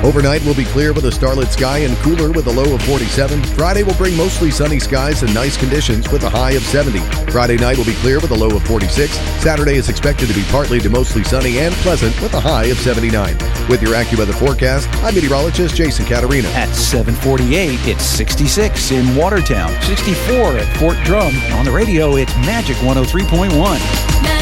Overnight will be clear with a starlit sky and cooler with a low of 47. Friday will bring mostly sunny skies and nice conditions with a high of 70. Friday night will be clear with a low of 46. Saturday is expected to be partly to mostly sunny and pleasant with a high of 79. With your AccuWeather forecast, I'm meteorologist Jason Caterina. At 7:48, it's 66 in Watertown, 64 at Fort Drum. On the radio, it's Magic 103.1.